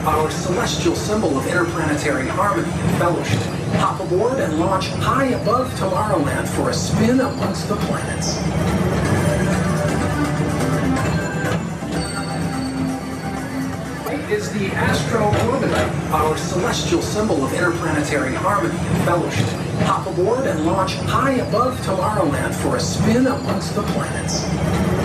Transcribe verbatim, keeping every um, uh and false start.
our celestial symbol of interplanetary harmony and fellowship. Hop aboard and launch high above Tomorrowland for a spin amongst the planets. Is the Astro Orbiter, our celestial symbol of interplanetary harmony and fellowship. Hop aboard and launch high above Tomorrowland for a spin amongst the planets.